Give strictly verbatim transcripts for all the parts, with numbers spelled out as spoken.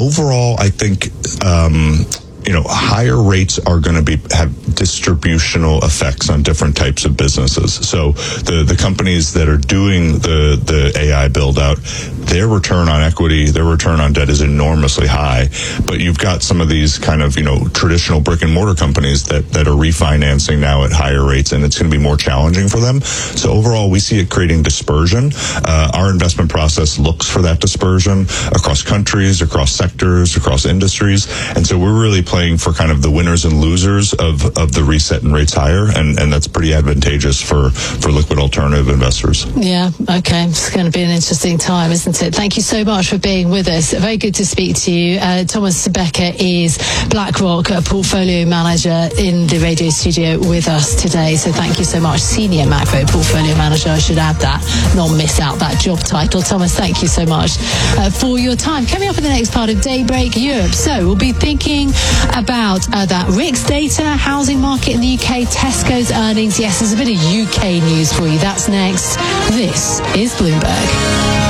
overall, I think, um, you know, higher rates are going to be have distributional effects on different types of businesses. So the the companies that are doing the the A I build out, their return on equity, their return on debt is enormously high. But you've got some of these kind of, you know, traditional brick and mortar companies that that are refinancing now at higher rates, and it's going to be more challenging for them. So overall, we see it creating dispersion. Uh, our investment process looks for that dispersion across countries, across sectors, across industries, and so we're really playing for kind of the winners and losers of, of the reset and rates higher, and, and that's pretty advantageous for, for liquid alternative investors. Yeah, okay. It's going to be an interesting time, isn't it? Thank you so much for being with us. Very good to speak to you. Uh, Thomas Becker is BlackRock, a portfolio manager in the radio studio with us today. So thank you so much. Senior macro portfolio manager, I should add that, not miss out that job title. Thomas, thank you so much uh, for your time. Coming up in the next part of Daybreak Europe. So we'll be thinking about uh, that R I C S data, housing market in the U K, Tesco's earnings. Yes, there's a bit of U K news for you. That's next. This is Bloomberg.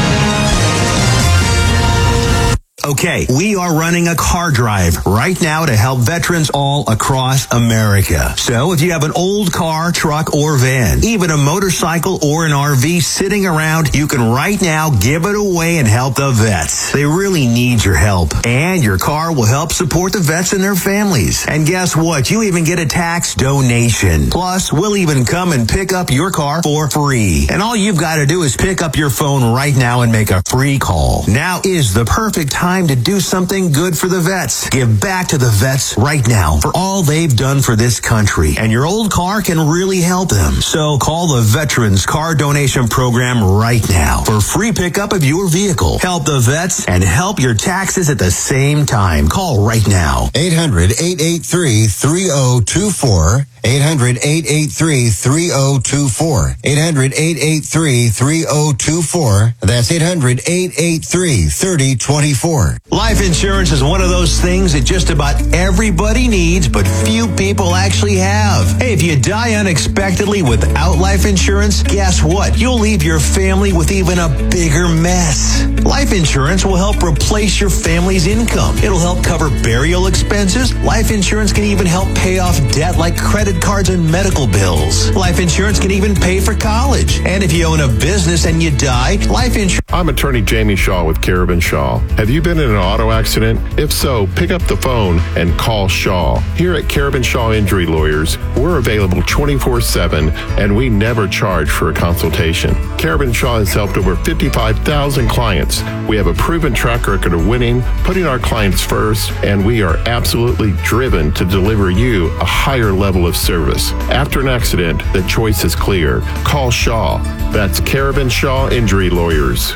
Okay, we are running a car drive right now to help veterans all across America. So if you have an old car, truck, or van, even a motorcycle or an R V sitting around, you can right now give it away and help the vets. They really need your help. And your car will help support the vets and their families. And guess what? You even get a tax donation. Plus, we'll even come and pick up your car for free. And all you've got to do is pick up your phone right now and make a free call. Now is the perfect time to do something good for the vets. Give back to the vets right now for all they've done for this country. And your old car can really help them. So call the Veterans Car Donation Program right now for free pickup of your vehicle. Help the vets and help your taxes at the same time. Call right now. eight hundred, eight eight three, three oh two four. eight hundred, eight eight three, three oh two four. eight hundred, eight eight three, three oh two four. That's eight hundred, eight eight three, three oh two four. Life insurance is one of those things that just about everybody needs, but few people actually have. Hey, if you die unexpectedly without life insurance, guess what? You'll leave your family with even a bigger mess. Life insurance will help replace your family's income. It'll help cover burial expenses. Life insurance can even help pay off debt like credit cards and medical bills. Life insurance can even pay for college. And if you own a business and you die, life insurance... I'm attorney Jamie Shaw with Carabin Shaw. Have you been in an auto accident? If so, pick up the phone and call Shaw. Here at Carabin Shaw Injury Lawyers, we're available twenty-four seven, and we never charge for a consultation. Carabin Shaw has helped over fifty-five thousand clients. We have a proven track record of winning, putting our clients first, and we are absolutely driven to deliver you a higher level of service. After an accident, the choice is clear. Call Shaw. That's Carabin Shaw Injury Lawyers.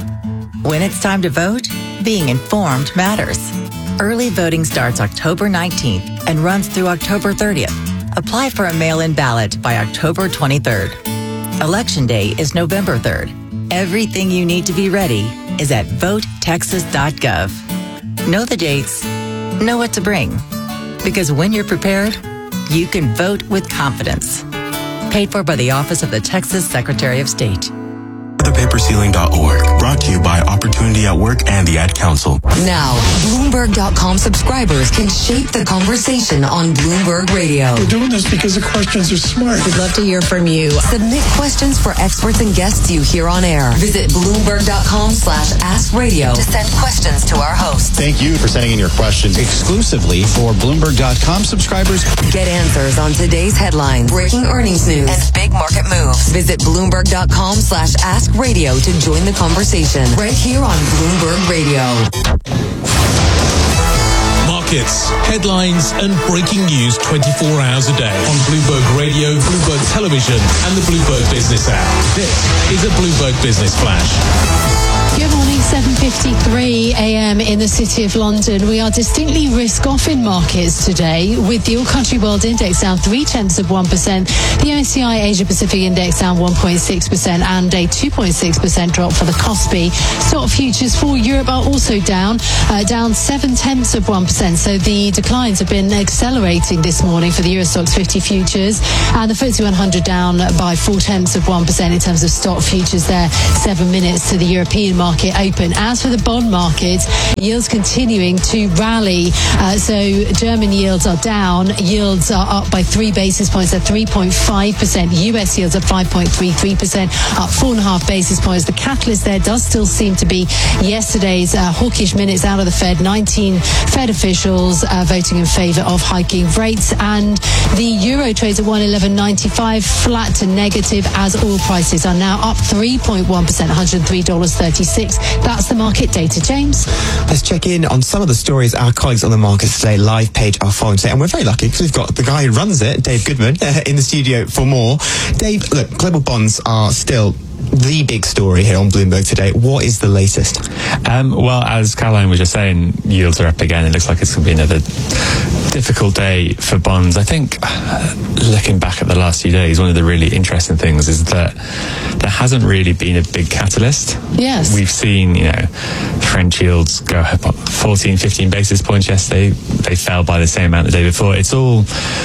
When it's time to vote, being informed matters. Early voting starts October nineteenth and runs through October thirtieth. Apply for a mail-in ballot by October twenty-third. Election day is November third. Everything you need to be ready is at vote texas dot gov. Know the dates, know what to bring. Because when you're prepared, you can vote with confidence. Paid for by the Office of the Texas Secretary of State. the paper ceiling dot org. Brought to you by Opportunity at Work and the Ad Council. Now, Bloomberg dot com subscribers can shape the conversation on Bloomberg Radio. We're doing this because the questions are smart. We'd love to hear from you. Submit questions for experts and guests you hear on air. Visit Bloomberg dot com slash ask radio to send questions to our hosts. Thank you for sending in your questions exclusively for Bloomberg dot com subscribers. Get answers on today's headlines, breaking earnings news, and big market moves. Visit Bloomberg dot com slash ask radio to join the conversation right here on Bloomberg Radio. Markets, headlines, and breaking news twenty-four hours a day on Bloomberg Radio, Bloomberg Television, and the Bloomberg Business app. This is a Bloomberg Business Flash. Good morning, seven fifty-three a.m. in the City of London. We are distinctly risk-off in markets today, with the All-Country World Index down three-tenths of one percent, the M S C I Asia-Pacific Index down one point six percent, and a two point six percent drop for the Kospi. Stock futures for Europe are also down, uh, down seven-tenths of one percent. So the declines have been accelerating this morning for the Euro Stoxx fifty futures, and the F T S E one hundred down by four-tenths of one percent in terms of stock futures there, seven minutes to the European market open. happen. As for the bond market, yields continuing to rally. Uh, so German yields are down. Yields are up by three basis points at three point five percent. U S yields at five point three three percent, up four and a half basis points. The catalyst there does still seem to be yesterday's uh, hawkish minutes out of the Fed. nineteen Fed officials uh, voting in favour of hiking rates, and the euro trades at one eleven ninety-five, flat to negative, as oil prices are now up three point one percent, one hundred three dollars and thirty-six cents. That's the market data. James? Let's check in on some of the stories our colleagues on the markets today live page are following today, and we're very lucky because we've got the guy who runs it, Dave Goodman, uh, in the studio for more. Dave, look, global bonds are still the big story here on Bloomberg today. What is the latest? Um, well, as Caroline was just saying, yields are up again. It looks like it's going to be another difficult day for bonds. I think, uh, looking back at the last few days, one of the really interesting things is that there hasn't really been a big catalyst. Yes. We've seen, you know, French yields go up fourteen, fifteen basis points yesterday. They fell by the same amount the day before. It's all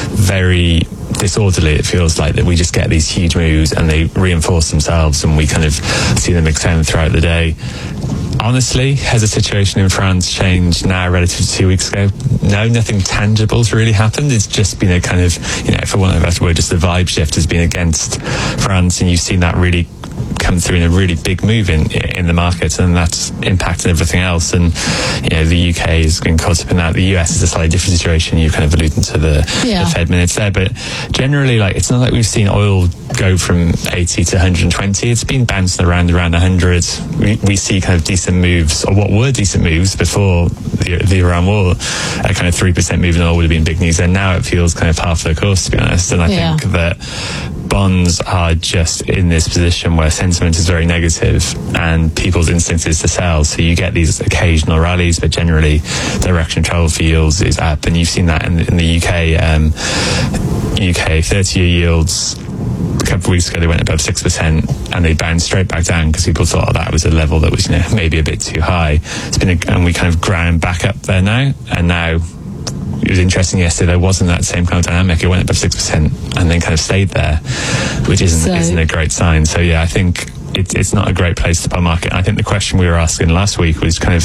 very disorderly. It feels like that we just get these huge moves and they reinforce themselves and we kind of see them extend throughout the day. Honestly, has the situation in France changed now relative to two weeks ago? No, nothing tangible's really happened. It's just been a kind of, you know, for one of us, word, just the vibe shift has been against France, and you've seen that really come through in a really big move in in the market, and that's impacted everything else. And you know, the U K has been caught up in that. The U S is a slightly different situation. You kind of alluded to the, yeah. the Fed minutes there, but generally, like, it's not like we've seen oil go from eighty to one hundred twenty. It's been bouncing around around one hundred. We, we see kind of decent moves, or what were decent moves before the, the Iran war. A kind of three percent move in oil would have been big news, and now it feels kind of half the course, to be honest. And I yeah. think that bonds are just in this position where sentiment is very negative and people's instinct is to sell. So you get these occasional rallies, but generally the direction of travel for yields is up. And you've seen that in, in the U K. Um, U K thirty-year yields, a couple of weeks ago, they went above six percent and they bounced straight back down because people thought, oh, that was a level that was, you know, maybe a bit too high. It's been a, and we kind of ground back up there now. And now, it was interesting yesterday, there wasn't that same kind of dynamic. It went above six percent and then kind of stayed there, which isn't, so, isn't a great sign. So yeah, I think it, it's not a great place to buy market. I think the question we were asking last week was kind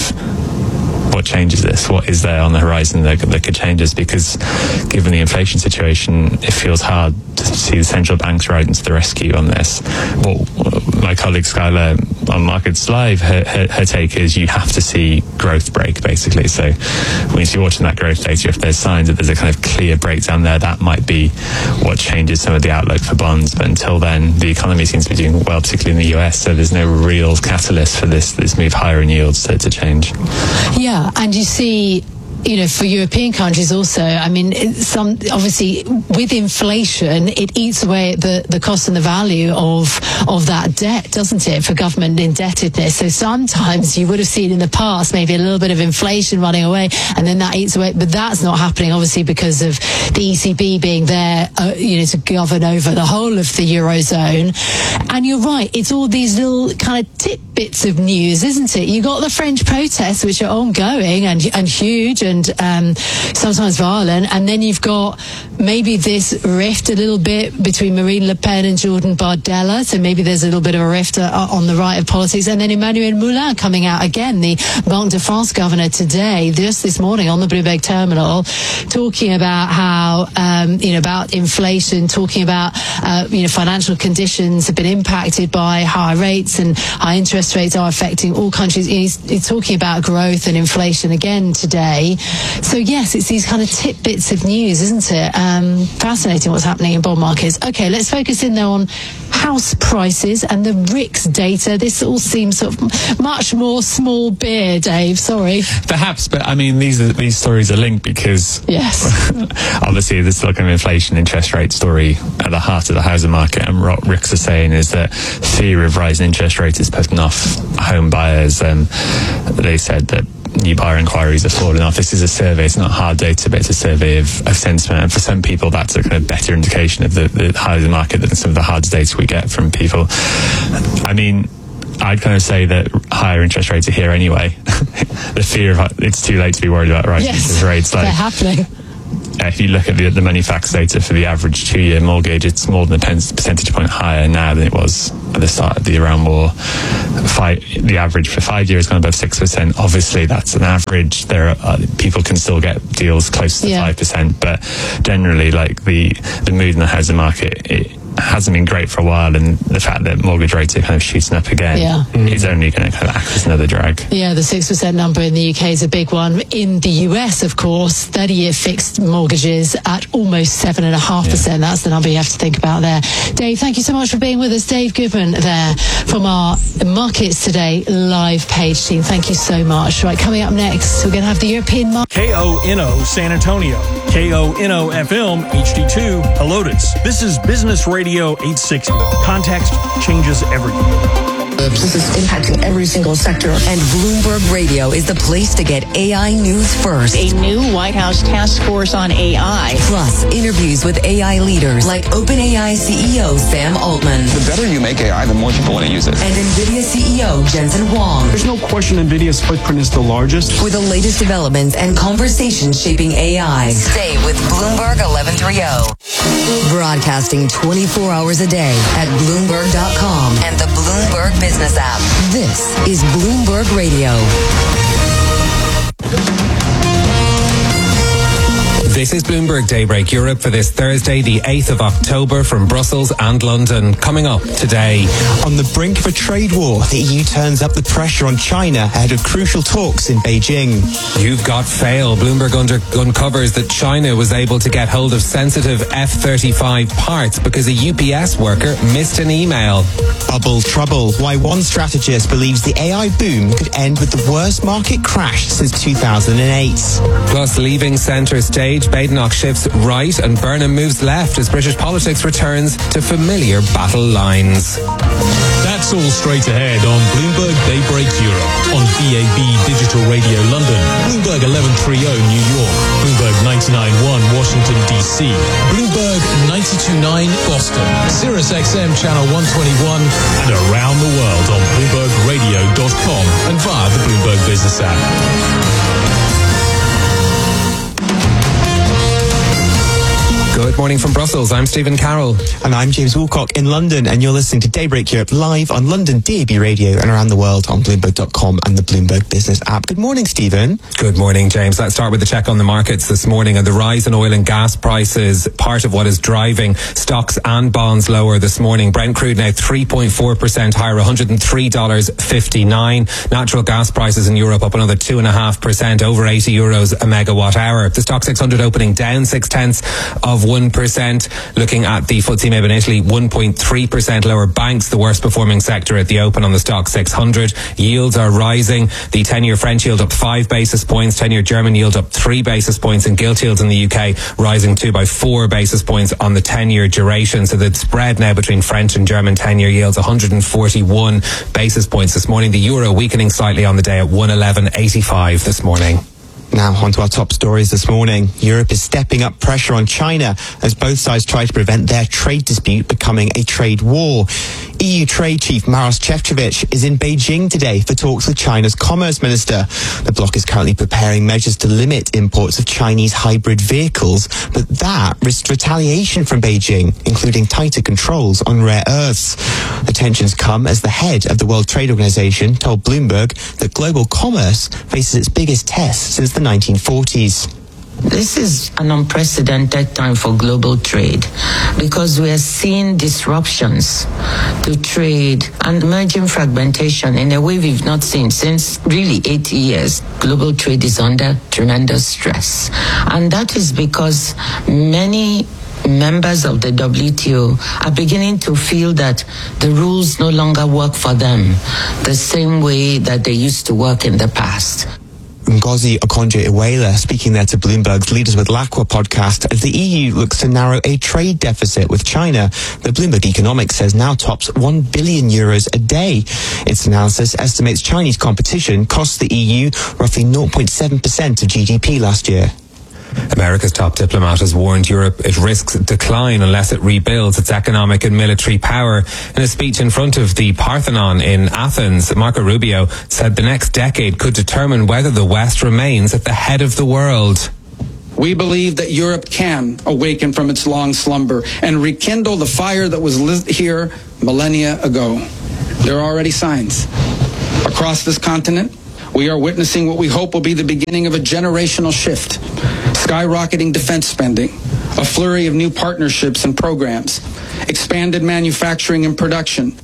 of, what changes this? What is there on the horizon that, that could change this? Because given the inflation situation, it feels hard to see the central banks right into the rescue on this. Well, my colleague Skylar on Markets Live, her, her, her take is you have to see growth break, basically. So when you're watching that growth data, if there's signs that there's a kind of clear breakdown there, that might be what changes some of the outlook for bonds. But until then, the economy seems to be doing well, particularly in the U S, so there's no real catalyst for this, this move higher in yields to, to change. Yeah, and you see, you know, for European countries also, I mean, some obviously with inflation, it eats away at the, the cost and the value of of that debt, doesn't it, for government indebtedness? So sometimes you would have seen in the past maybe a little bit of inflation running away, and then that eats away. But that's not happening, obviously, because of the E C B being there, uh, you know, to govern over the whole of the Eurozone. And you're right, it's all these little kind of tidbits of news, isn't it? You got the French protests, which are ongoing and and huge and And um, sometimes violent, and then you've got maybe this rift a little bit between Marine Le Pen and Jordan Bardella, so maybe there's a little bit of a rift uh, on the right of politics, and then Emmanuel Moulin coming out again, the Banque de France governor, today, just this morning on the Bloomberg terminal, talking about how, um, you know, about inflation, talking about, uh, you know, financial conditions have been impacted by high rates, and high interest rates are affecting all countries. He's, he's talking about growth and inflation again today. So yes, it's these kind of tidbits of news, isn't it? Um, fascinating what's happening in bond markets. Okay, let's focus in though on house prices and the R I C S data. This all seems sort of much more small beer, Dave. Sorry. Perhaps, but I mean, these are, these stories are linked because yes, obviously there's still kind of inflation, interest rate story at the heart of the housing market. And what R I C S are saying is that fear of rising interest rates is putting off home buyers. Um, they said that new buyer inquiries are falling off. This is a survey, it's not hard data, but it's a survey of, of sentiment. And for some people, that's a kind of better indication of the, the housing market than some of the hard data we get from people. I mean, I'd kind of say that higher interest rates are here anyway. The fear of it's too late to be worried about rising yes, interest rates. Like, they're happening. if you look at the, the money facts data for the average two-year mortgage, it's more than a percentage point higher now than it was at the start of the Iran war. Five, the average for five years gone above six percent. Obviously, that's an average. There are uh, people can still get deals close to five yeah. percent, but generally, like the the mood in the housing market, it hasn't been great for a while, and the fact that mortgage rates are kind of shooting up again yeah. is only going to kind of act as another drag. Yeah, the six percent number in the U K is a big one. In the U S, of course, thirty-year fixed mortgages at almost seven point five percent. Yeah. That's the number you have to think about there. Dave, thank you so much for being with us. Dave Goodman there from our Markets Today live page team. Thank you so much. Right, coming up next, we're going to have the European market. K O N O San Antonio, K O N O F M H D two Helotes. This is Business Radio eight sixty. Context changes everything. This is impacting every single sector. And Bloomberg Radio is the place to get A I news first. A new White House task force on A I. Plus, interviews with A I leaders like OpenAI C E O Sam Altman. The better you make A I, the more people want to use it. And NVIDIA C E O Jensen Huang. There's no question NVIDIA's footprint is the largest. For the latest developments and conversations shaping A I. Stay with Bloomberg eleven thirty. Broadcasting twenty-four hours a day at Bloomberg dot com and the Bloomberg Business app. This is Bloomberg Radio. This is Bloomberg Daybreak Europe for this Thursday, the eighth of October, from Brussels and London. Coming up today. On the brink of a trade war, the E U turns up the pressure on China ahead of crucial talks in Beijing. You've got fail. Bloomberg under, uncovers that China was able to get hold of sensitive F thirty-five parts because a U P S worker missed an email. Bubble trouble. Why one strategist believes the A I boom could end with the worst market crash since two thousand eight. Plus, leaving centre stage, Badenoch shifts right and Burnham moves left as British politics returns to familiar battle lines. That's all straight ahead on Bloomberg Daybreak Europe, on B A B Digital Radio London, Bloomberg eleven thirty New York, Bloomberg ninety-nine point one Washington D C, Bloomberg ninety-two point nine Boston, Sirius X M Channel one twenty-one, and around the world on Bloomberg Radio dot com and via the Bloomberg Business app. Good morning from Brussels. I'm Stephen Carroll. And I'm James Woolcock in London, and you're listening to Daybreak Europe live on London D A B Radio and around the world on Bloomberg dot com and the Bloomberg Business app. Good morning, Stephen. Good morning, James. Let's start with the check on the markets this morning, and the rise in oil and gas prices, part of what is driving stocks and bonds lower this morning. Brent crude now three point four percent higher, one hundred three dollars fifty-nine. Natural gas prices in Europe up another two point five percent, over eighty euros a megawatt hour. The Stock six hundred opening down six tenths of one percent. Looking at the F T S E M E B in Italy, one point three percent lower. Banks, the worst performing sector at the open on the Stock six hundred. Yields are rising. The ten-year French yield up five basis points, ten-year German yield up three basis points, and gilt yields in the U K rising too by four basis points on the ten-year duration. So the spread now between French and German ten-year yields one hundred forty-one basis points this morning. The euro weakening slightly on the day at one eleven eighty-five this morning. Now, on to our top stories this morning. Europe is stepping up pressure on China as both sides try to prevent their trade dispute becoming a trade war. E U Trade Chief Maros Šefčovič is in Beijing today for talks with China's Commerce Minister. The bloc is currently preparing measures to limit imports of Chinese hybrid vehicles, but that risks retaliation from Beijing, including tighter controls on rare earths. The tensions come as the head of the World Trade Organization told Bloomberg that global commerce faces its biggest test since the nineteen forties. This is an unprecedented time for global trade because we are seeing disruptions to trade and emerging fragmentation in a way we've not seen since really eighty years. Global trade is under tremendous stress. And that is because many members of the W T O are beginning to feel that the rules no longer work for them the same way that they used to work in the past. Ngozi Okonjo-Iweala speaking there to Bloomberg's Leaders with Lacqua podcast as the E U looks to narrow a trade deficit with China that Bloomberg Economics says now tops one billion euros a day. Its analysis estimates Chinese competition cost the E U roughly zero point seven percent of G D P last year. America's top diplomat has warned Europe it risks decline unless it rebuilds its economic and military power. In a speech in front of the Parthenon in Athens, Marco Rubio said the next decade could determine whether the West remains at the head of the world. We believe that Europe can awaken from its long slumber and rekindle the fire that was lit here millennia ago. There are already signs. Across this continent, we are witnessing what we hope will be the beginning of a generational shift. Skyrocketing defense spending, a flurry of new partnerships and programs, expanded manufacturing and production.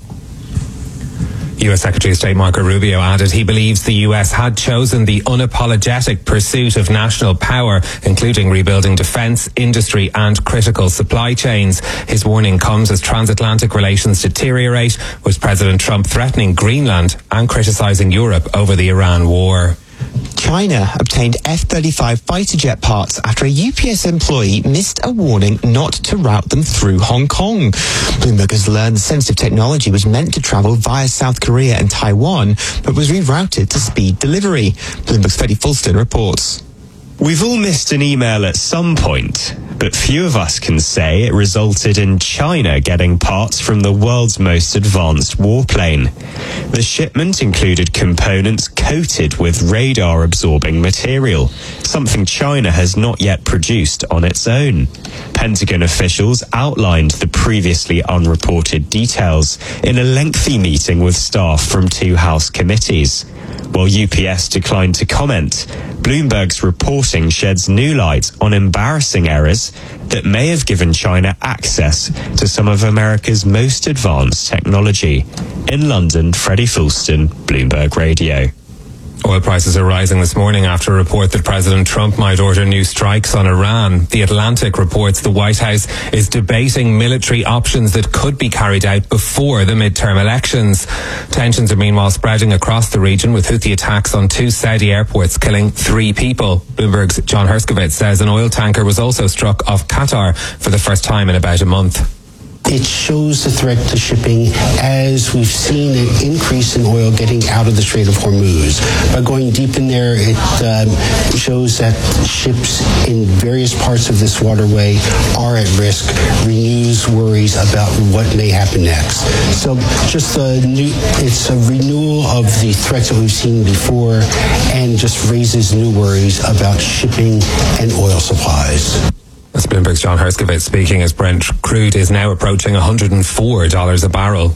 U S Secretary of State Marco Rubio added he believes the U S had chosen the unapologetic pursuit of national power, including rebuilding defence, industry and critical supply chains. His warning comes as transatlantic relations deteriorate, with President Trump threatening Greenland and criticising Europe over the Iran war. China obtained F thirty-five fighter jet parts after a U P S employee missed a warning not to route them through Hong Kong. Bloomberg has learned the sensitive technology was meant to travel via South Korea and Taiwan, but was rerouted to speed delivery. Bloomberg's Freddie Fulston reports. We've all missed an email at some point, but few of us can say it resulted in China getting parts from the world's most advanced warplane. The shipment included components coated with radar-absorbing material, something China has not yet produced on its own. Pentagon officials outlined the previously unreported details in a lengthy meeting with staff from two House committees. While U P S declined to comment, Bloomberg's reporting sheds new light on embarrassing errors that may have given China access to some of America's most advanced technology. In London, Freddie Fulston, Bloomberg Radio. Oil prices are rising this morning after a report that President Trump might order new strikes on Iran. The Atlantic reports the White House is debating military options that could be carried out before the midterm elections. Tensions are meanwhile spreading across the region, with Houthi attacks on two Saudi airports killing three people. Bloomberg's John Herskovitz says an oil tanker was also struck off Qatar for the first time in about a month. It shows the threat to shipping as we've seen an increase in oil getting out of the Strait of Hormuz. By going deep in there, it um, shows that ships in various parts of this waterway are at risk, renews worries about what may happen next. So just a new, it's a renewal of the threats that we've seen before and just raises new worries about shipping and oil supplies. That's Bloomberg's John Herskovitz speaking as Brent crude is now approaching one hundred four dollars a barrel.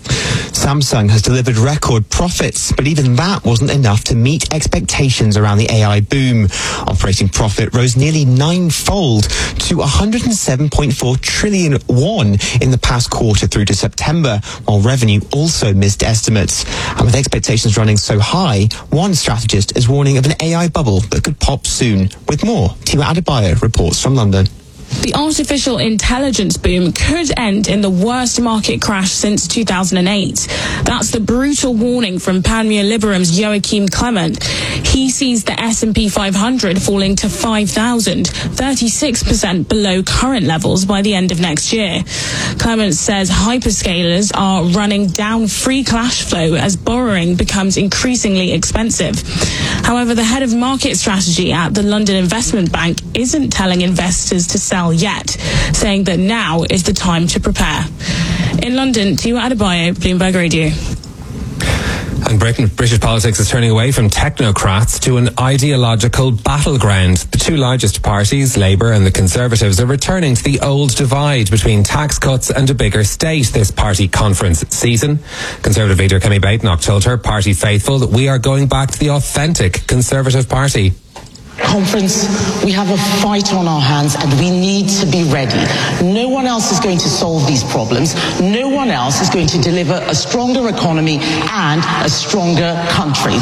Samsung has delivered record profits, but even that wasn't enough to meet expectations around the A I boom. Operating profit rose nearly ninefold to one hundred seven point four trillion won in the past quarter through to September, while revenue also missed estimates. And with expectations running so high, one strategist is warning of an A I bubble that could pop soon. With more, Tima Adebayo reports from London. The artificial intelligence boom could end in the worst market crash since two thousand eight. That's the brutal warning from Panmure Liberum's Joachim Clement. He sees the S and P five hundred falling to five thousand, thirty-six percent below current levels by the end of next year. Clement says hyperscalers are running down free cash flow as borrowing becomes increasingly expensive. However, the head of market strategy at the London Investment Bank isn't telling investors to sell yet, saying that now is the time to prepare. In London, Tima Adebayo, Bloomberg Radio. And Britain, British politics is turning away from technocrats to an ideological battleground. The two largest parties, Labour and the Conservatives, are returning to the old divide between tax cuts and a bigger state this party conference season. Conservative leader Kemi Badenoch told her party faithful that we are going back to the authentic Conservative Party. Conference, we have a fight on our hands and we need to be ready. No one else is going to solve these problems. No one else is going to deliver a stronger economy and a stronger country.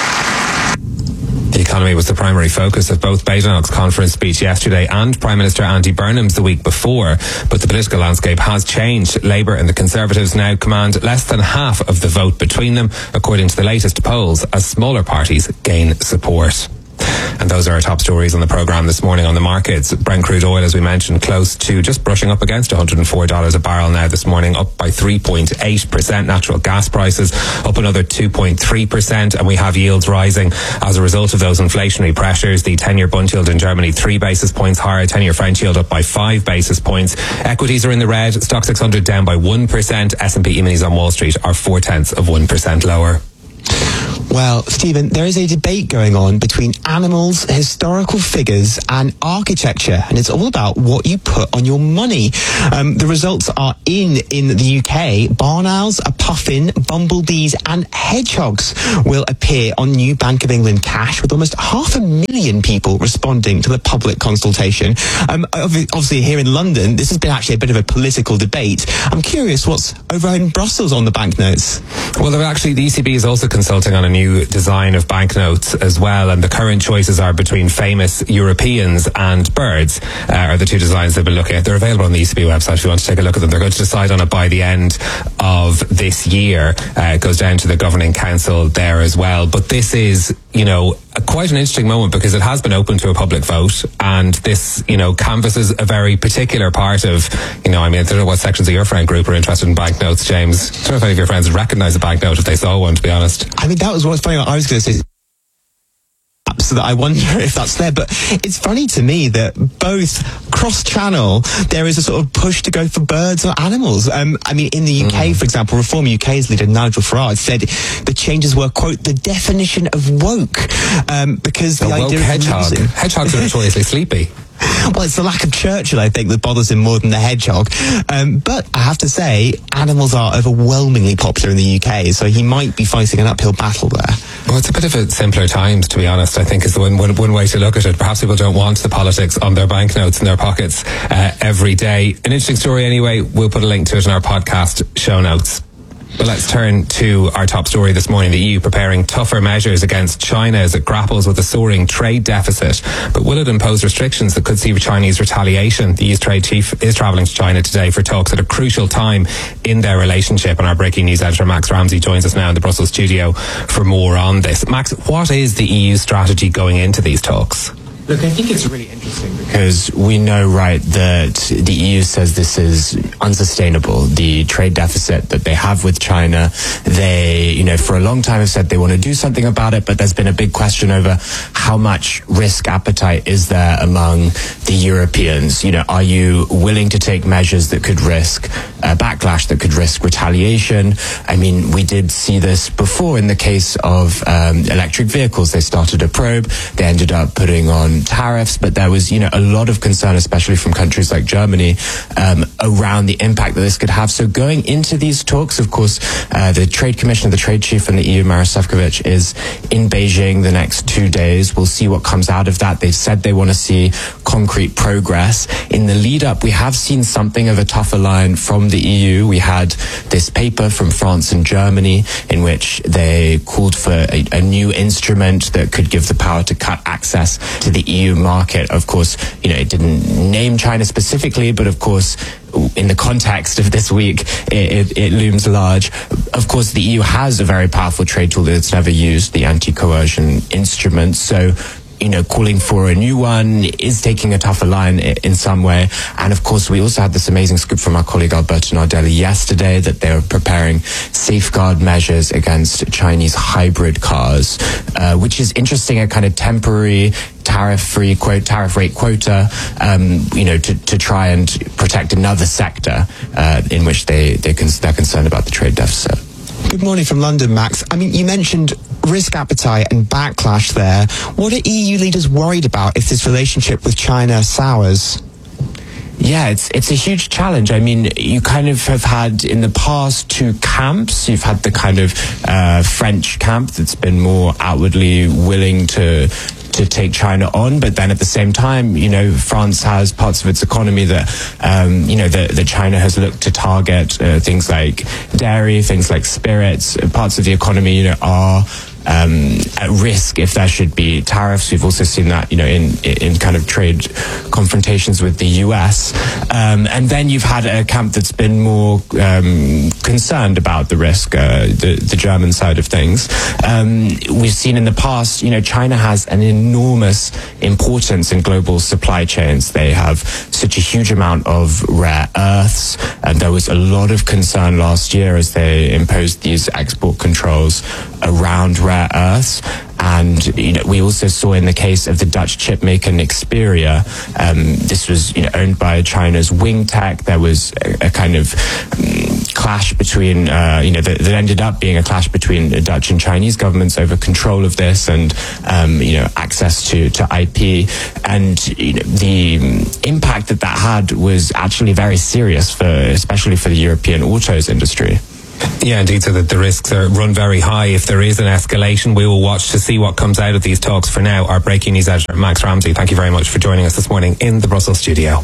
The economy was the primary focus of both Badenoch's conference speech yesterday and Prime Minister Andy Burnham's the week before. But the political landscape has changed. Labour and the Conservatives now command less than half of the vote between them, according to the latest polls, as smaller parties gain support. And those are our top stories on the programme this morning on the markets. Brent crude oil, as we mentioned, close to just brushing up against one hundred four dollars a barrel now this morning, up by three point eight percent. Natural gas prices up another two point three percent. And we have yields rising as a result of those inflationary pressures. The ten-year Bund yield in Germany, three basis points higher. ten-year French yield up by five basis points. Equities are in the red. Stock six hundred down by one percent. S and P E-minis on Wall Street are four-tenths of one percent lower. Well, Stephen, there is a debate going on between animals, historical figures, and architecture, and it's all about what you put on your money. Um, the results are in in the U K. Barn owls, a puffin, bumblebees, and hedgehogs will appear on new Bank of England cash, with almost half a million people responding to the public consultation. Um, obviously, here in London, this has been actually a bit of a political debate. I'm curious what's over in Brussels on the banknotes. Well, they're actually, the E C B is also consulting on a new design of banknotes as well, and the current choices are between famous Europeans and birds, uh, are the two designs they've been looking at. They're available on the E C B website if you want to take a look at them. They're going to decide on it by the end of this year. Uh, it goes down to the governing council there as well. But this is, you know, a, quite an interesting moment because it has been open to a public vote, and this, you know, canvasses a very particular part of, you know, I mean, I don't know what sections of your friend group are interested in banknotes, James. I don't know if any of your friends would recognise a banknote if they saw one, to be honest. I mean, that was what's funny. I was going to say, so that I wonder if that's there, but it's funny to me that both cross-channel, there is a sort of push to go for birds or animals. Um, I mean, in the U K, mm. for example, Reform U K's leader Nigel Farage said the changes were, quote, the definition of woke, um, because the, the woke idea hedgehog. of losing... Hedgehogs are notoriously sleepy. Well, it's the lack of Churchill, I think, that bothers him more than the hedgehog. Um, but I have to say, animals are overwhelmingly popular in the U K, so he might be fighting an uphill battle there. Well, it's a bit of a simpler times, to be honest, I think is the one, one, one way to look at it. Perhaps people don't want the politics on their banknotes in their pockets uh, every day. An interesting story anyway. We'll put a link to it in our podcast show notes. But let's turn to our top story this morning. The E U preparing tougher measures against China as it grapples with a soaring trade deficit. But will it impose restrictions that could see Chinese retaliation? The E U's trade chief is travelling to China today for talks at a crucial time in their relationship. And our breaking news editor, Max Ramsey, joins us now in the Brussels studio for more on this. Max, what is the E U strategy going into these talks? Look, I think it's really interesting because we know, right, that the E U says this is unsustainable. The trade deficit that they have with China, they, you know, for a long time have said they want to do something about it, but there's been a big question over how much risk appetite is there among the Europeans. You know, are you willing to take measures that could risk uh, backlash, that could risk retaliation? I mean, we did see this before in the case of um, electric vehicles. They started a probe, they ended up putting on tariffs, but there was, you know, a lot of concern, especially from countries like Germany, um, around the impact that this could have. So going into these talks, of course, uh, the Trade Commissioner, the Trade Chief in the E U, Maros Sefcovic, is in Beijing the next two days. We'll see what comes out of that. They've said they want to see concrete progress. In the lead up, we have seen something of a tougher line from the E U. We had this paper from France and Germany in which they called for a, a new instrument that could give the power to cut access to the E U market. Of course, you know, it didn't name China specifically, but of course, in the context of this week, it, it, it looms large. Of course, the E U has a very powerful trade tool that it's never used, the anti-coercion instrument. So, you know, calling for a new one is taking a tougher line in some way. And of course, we also had this amazing scoop from our colleague Alberto Nardelli yesterday that they were preparing safeguard measures against Chinese hybrid cars, uh, which is interesting, a kind of temporary tariff-free quote, tariff rate quota, um, you know, to, to try and protect another sector uh, in which they, they con- they're concerned about the trade deficit. Good morning from London, Max. I mean, you mentioned risk appetite and backlash there. What are E U leaders worried about if this relationship with China sours? Yeah, it's it's a huge challenge. I mean, you kind of have had in the past two camps. You've had the kind of uh, French camp that's been more outwardly willing to to take China on, but then at the same time, you know, France has parts of its economy that, um, you know, that, that China has looked to target, uh, things like dairy, things like spirits. Parts of the economy, you know, are Um, at risk if there should be tariffs. We've also seen that, you know, in in kind of trade confrontations with the U S. Um, and then you've had a camp that's been more um, concerned about the risk, uh, the, the German side of things. Um, we've seen in the past, you know, China has an enormous importance in global supply chains. They have such a huge amount of rare earths, and there was a lot of concern last year as they imposed these export controls around rare earths. And you know, we also saw in the case of the Dutch chipmaker Nexperia, um, this was, you know, owned by China's Wingtech. There was a, a kind of um, clash between, uh, you know, that, that ended up being a clash between the Dutch and Chinese governments over control of this and, um, you know, access to, to I P. And you know, the impact that that had was actually very serious, for especially for the European autos industry. Yeah, indeed, so that the risks are run very high. If there is an escalation, we will watch to see what comes out of these talks. For now, our breaking news editor, Max Ramsey, thank you very much for joining us this morning in the Brussels studio.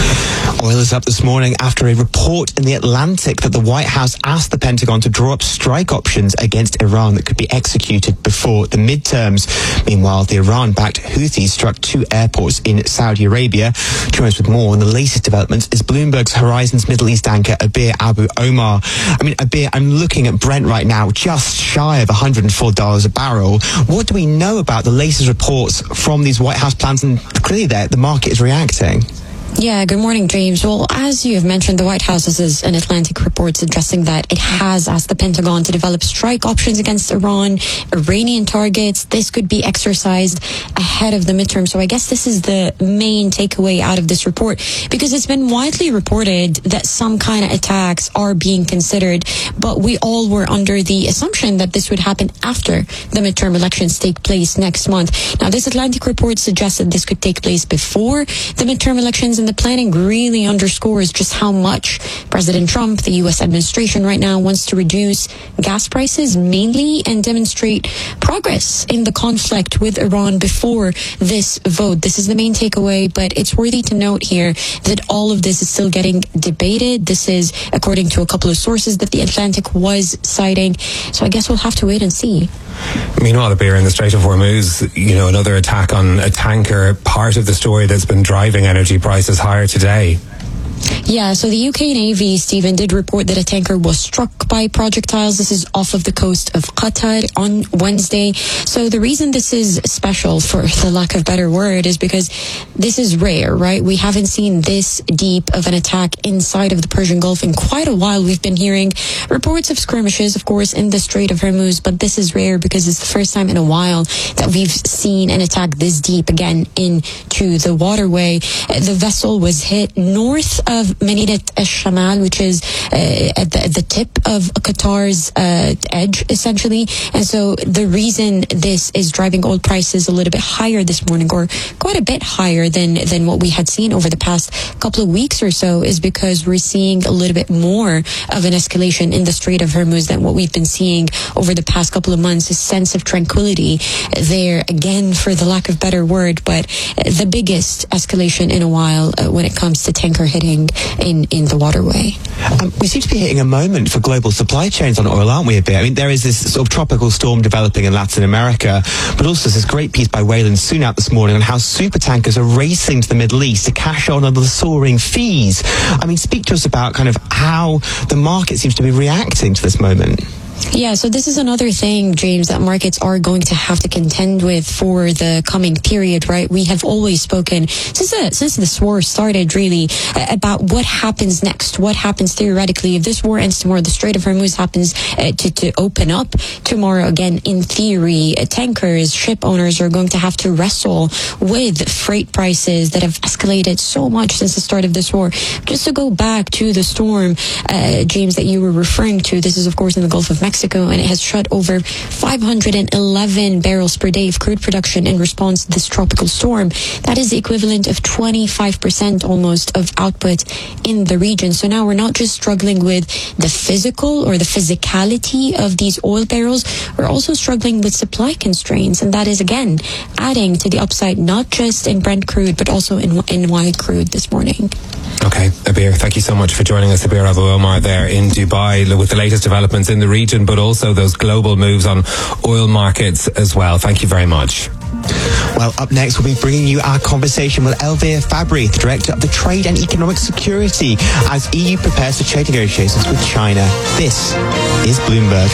Oil is up this morning after a report in The Atlantic that the White House asked the Pentagon to draw up strike options against Iran that could be executed before the midterms. Meanwhile, the Iran-backed Houthis struck two airports in Saudi Arabia. Joining us with more on the latest developments is Bloomberg's Horizons Middle East anchor Abir Abu Omar. I mean, Abir, I'm looking at Brent right now, just shy of one hundred four dollars a barrel. What do we know about the latest reports from these White House plans? And clearly there, the market is reacting. Yeah, good morning, James. Well, as you have mentioned, the White House is an Atlantic report suggesting that it has asked the Pentagon to develop strike options against Iran, Iranian targets. This could be exercised ahead of the midterm. So I guess this is the main takeaway out of this report, because it's been widely reported that some kind of attacks are being considered, but we all were under the assumption that this would happen after the midterm elections take place next month. Now, this Atlantic report suggests that this could take place before the midterm elections, and the planning really underscores just how much President Trump, the U S administration right now, wants to reduce gas prices mainly and demonstrate progress in the conflict with Iran before this vote. This is the main takeaway, but it's worthy to note here that all of this is still getting debated. This is according to a couple of sources that the Atlantic was citing. So I guess we'll have to wait and see. Meanwhile, the beer in the Strait of Hormuz, you know, another attack on a tanker, part of the story that's been driving energy prices higher today. Yeah, so the U K Navy, Stephen, did report that a tanker was struck by projectiles. This is off of the coast of Qatar on Wednesday. So the reason this is special, for the lack of a better word, is because this is rare, right? We haven't seen this deep of an attack inside of the Persian Gulf in quite a while. We've been hearing reports of skirmishes, of course, in the Strait of Hormuz, but this is rare because it's the first time in a while that we've seen an attack this deep again into the waterway. The vessel was hit north of Medinet al-Shamal, which is uh, at, the, at the tip of Qatar's uh, edge, essentially. And so the reason this is driving oil prices a little bit higher this morning, or quite a bit higher than, than what we had seen over the past couple of weeks or so, is because we're seeing a little bit more of an escalation in the Strait of Hormuz than what we've been seeing over the past couple of months. A sense of tranquility there, again, for the lack of better word, but the biggest escalation in a while uh, when it comes to tanker hitting in, in the waterway. Um, we seem to be hitting a moment for global supply chains on oil, aren't we, a bit? I mean, there is this sort of tropical storm developing in Latin America, but also this great piece by Wayland Soon out this morning on how supertankers are racing to the Middle East to cash on on the soaring fees. I mean, speak to us about kind of how the market seems to be reacting to this moment. Yeah, so this is another thing, James, that markets are going to have to contend with for the coming period, right? We have always spoken, since the, since this war started, really, about what happens next, what happens theoretically. If this war ends tomorrow, the Strait of Hormuz happens uh, to, to open up tomorrow again, in theory, uh, tankers, ship owners are going to have to wrestle with freight prices that have escalated so much since the start of this war. Just to go back to the storm, uh, James, that you were referring to, this is, of course, in the Gulf of Mexico. Mexico, and it has shut over five hundred eleven barrels per day of crude production in response to this tropical storm. That is the equivalent of twenty-five percent almost of output in the region. So now we're not just struggling with the physical or the physicality of these oil barrels, we're also struggling with supply constraints, and that is, again, adding to the upside, not just in Brent crude, but also in, in wide crude this morning. Okay, Abir, thank you so much for joining us. Abir Abu Omar there in Dubai with the latest developments in the region, but also those global moves on oil markets as well. Thank you very much. Well, up next, we'll be bringing you our conversation with Elvire Fabry, the Director of the Trade and Economic Security, as E U prepares for trade negotiations with China. This is Bloomberg.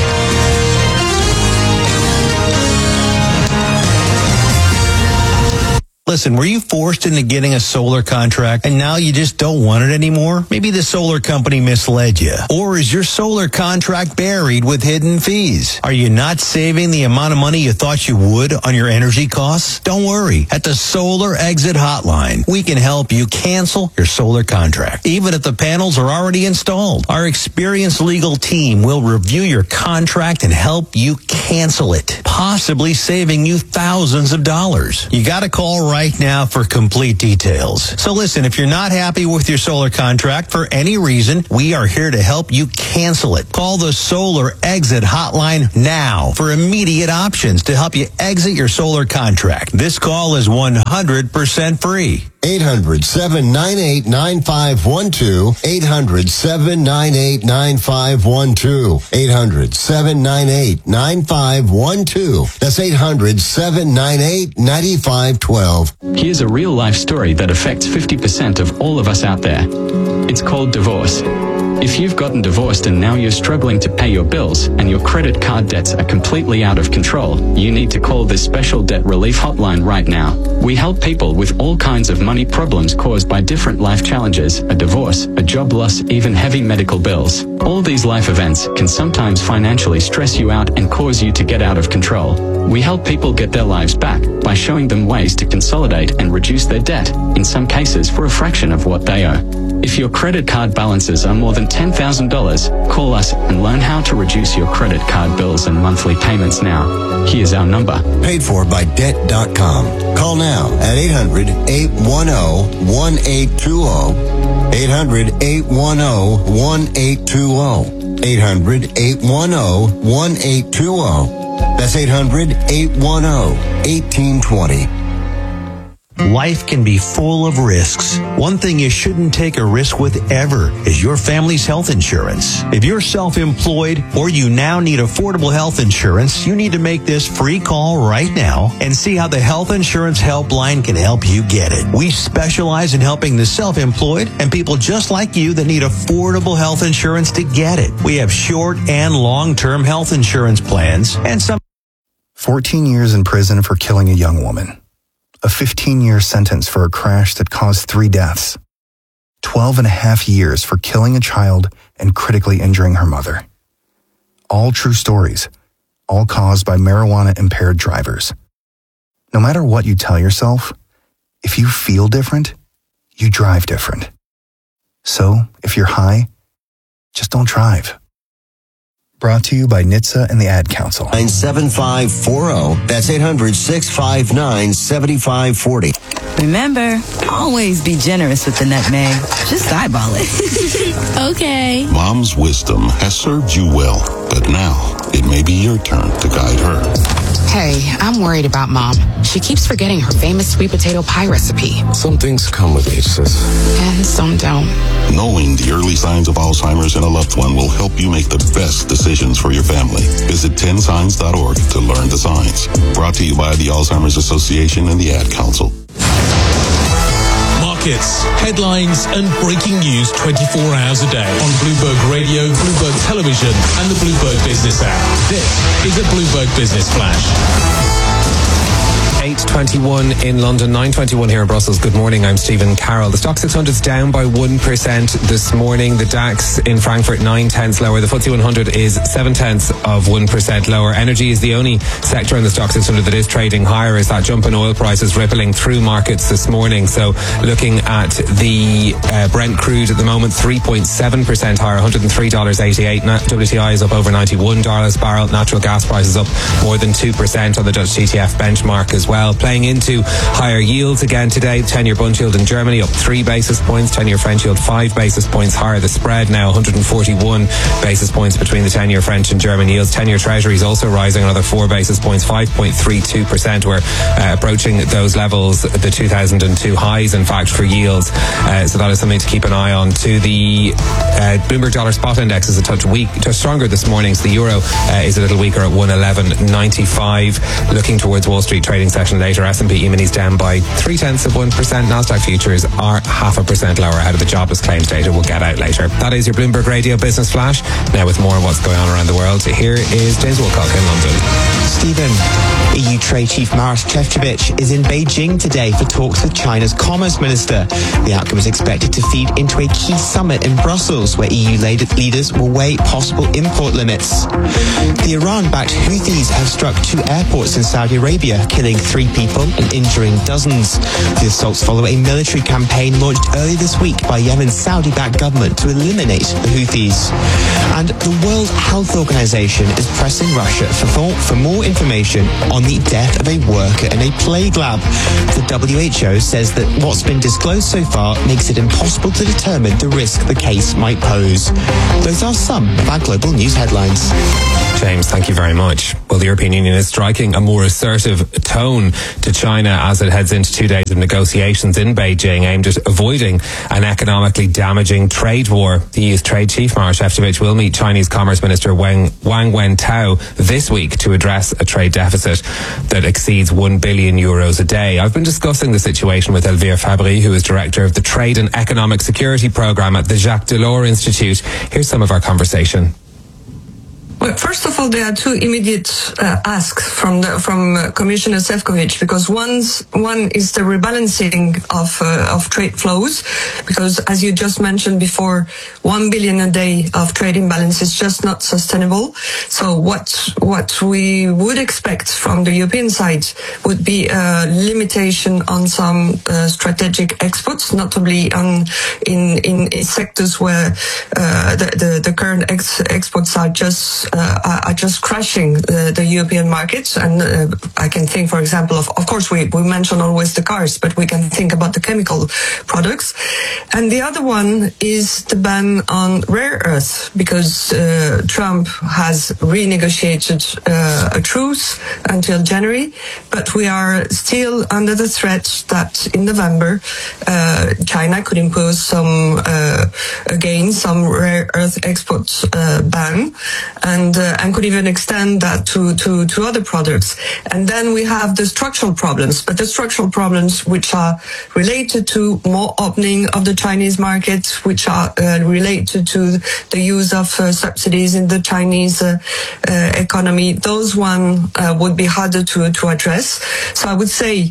Listen, were you forced into getting a solar contract and now you just don't want it anymore? Maybe the solar company misled you. Or is your solar contract buried with hidden fees? Are you not saving the amount of money you thought you would on your energy costs? Don't worry. At the Solar Exit Hotline, we can help you cancel your solar contract, even if the panels are already installed. Our experienced legal team will review your contract and help you cancel it, possibly saving you thousands of dollars. You got to call right now for complete details. So listen, if you're not happy with your solar contract for any reason, we are here to help you cancel it. Call the Solar Exit Hotline now for immediate options to help you exit your solar contract. This call is one hundred percent free. eight hundred, seven nine eight, nine five one two. eight hundred, seven nine eight, nine five one two. eight hundred, seven nine eight, nine five one two. That's eight hundred, seven nine eight, nine five one two. Here's a real-life story that affects fifty percent of all of us out there. It's called divorce. If you've gotten divorced and now you're struggling to pay your bills and your credit card debts are completely out of control, you need to call this special debt relief hotline right now. We help people with all kinds of money problems caused by different life challenges, a divorce, a job loss, even heavy medical bills. All these life events can sometimes financially stress you out and cause you to get out of control. We help people get their lives back by showing them ways to consolidate and reduce their debt, in some cases for a fraction of what they owe. If your credit card balances are more than ten thousand dollars, call us and learn how to reduce your credit card bills and monthly payments now. Here's our number. Paid for by debt dot com. Call now at eight hundred, eight one zero, one eight two zero. eight hundred, eight one zero, one eight two zero. eight hundred, eight one zero, one eight two zero. That's eight hundred, eight one zero, one eight two zero. Life can be full of risks. One thing you shouldn't take a risk with ever is your family's health insurance. If you're self-employed or you now need affordable health insurance, you need to make this free call right now and see how the Health Insurance Helpline can help you get it. We specialize in helping the self-employed and people just like you that need affordable health insurance to get it. We have short and long-term health insurance plans and some... fourteen years in prison for killing a young woman. A fifteen-year sentence for a crash that caused three deaths. twelve and a half years for killing a child and critically injuring her mother. All true stories, all caused by marijuana-impaired drivers. No matter what you tell yourself, if you feel different, you drive different. So, if you're high, just don't drive. Brought to you by N H T S A and the Ad Council. nine seven five four zero. That's eight hundred, six five nine, seven five four zero. Remember, always be generous with the nutmeg. Just eyeball it. Okay. Mom's wisdom has served you well, but now it may be your turn to guide her. Hey, I'm worried about Mom. She keeps forgetting her famous sweet potato pie recipe. Some things come with age, sis. And some don't. Knowing the early signs of Alzheimer's in a loved one will help you make the best decisions for your family. Visit ten signs dot org to learn the signs. Brought to you by the Alzheimer's Association and the Ad Council. Markets, headlines, and breaking news twenty-four hours a day on Bloomberg Radio, Bloomberg Television, and the Bloomberg Business app. This is a Bloomberg Business Flash. eight twenty-one in London, nine twenty-one here in Brussels. Good morning, I'm Stephen Carroll. The Stoxx six hundred is down by one percent this morning. The DAX in Frankfurt, nine tenths lower. The F T S E one hundred is seven tenths of one percent lower. Energy is the only sector in the Stoxx six hundred that is trading higher as that jump in oil prices rippling through markets this morning. So looking at the uh, Brent crude at the moment, three point seven percent higher, one hundred three dollars eighty-eight. W T I is up over ninety-one dollars a barrel. Natural gas prices up more than two percent on the Dutch T T F benchmark as well. Well, playing into higher yields again today. ten-year Bund yield in Germany up three basis points. ten-year French yield five basis points higher. The spread now one hundred forty-one basis points between the ten-year French and German yields. ten-year Treasuries also rising another four basis points, five point three two percent. We're uh, approaching those levels, the two thousand two highs, in fact, for yields. Uh, so that is something to keep an eye on. To the uh, Bloomberg Dollar Spot Index is a touch weak, touch stronger this morning. So the euro uh, is a little weaker at one eleven ninety-five. Looking towards Wall Street trading session session later. S and P E-minis down by three tenths of one percent. Nasdaq futures are half a percent lower ahead of the jobless claims data we'll get out later. That is your Bloomberg Radio Business Flash. Now with more on what's going on around the world, here is James Woolcock in London. Stephen, E U Trade Chief Maroš Šefčovič is in Beijing today for talks with China's Commerce Minister. The outcome is expected to feed into a key summit in Brussels, where E U leaders will weigh possible import limits. The Iran-backed Houthis have struck two airports in Saudi Arabia, killing three people and injuring dozens. The assaults follow a military campaign launched earlier this week by Yemen's Saudi-backed government to eliminate the Houthis. And the World Health Organization is pressing Russia for, for, for more information on the death of a worker in a plague lab. The W H O says that what's been disclosed so far makes it impossible to determine the risk the case might pose. Those are some of our global news headlines. James, thank you very much. Well, the European Union is striking a more assertive tone to China as it heads into two days of negotiations in Beijing aimed at avoiding an economically damaging trade war. The E U's trade chief, Maroš Šefčovič, will meet Chinese Commerce Minister Wang, Wang Wentao this week to address a trade deficit that exceeds one billion euros a day. I've been discussing the situation with Elvire Fabry, who is director of the Trade and Economic Security Programme at the Jacques Delors Institute. Here's some of our conversation. Well, first of all, there are two immediate uh, asks from the, from uh, Commissioner Šefčovič, because one's, one is the rebalancing of uh, of trade flows, because as you just mentioned before, one billion a day of trade imbalance is just not sustainable. So what what we would expect from the European side would be a limitation on some uh, strategic exports, notably on in in, in sectors where uh, the, the the current ex- exports are just Uh, are just crashing the, the European markets. And uh, I can think, for example, of, of course, we, we mention always the cars, but we can think about the chemical products. And the other one is the ban on rare earth, because uh, Trump has renegotiated uh, a truce until January, but we are still under the threat that in November, uh, China could impose some, uh, again, some rare earth export uh, ban. And And, uh, and could even extend that to, to, to other products. And then we have the structural problems, but the structural problems which are related to more opening of the Chinese market, which are uh, related to the use of uh, subsidies in the Chinese uh, uh, economy, those one uh, would be harder to, to address. So I would say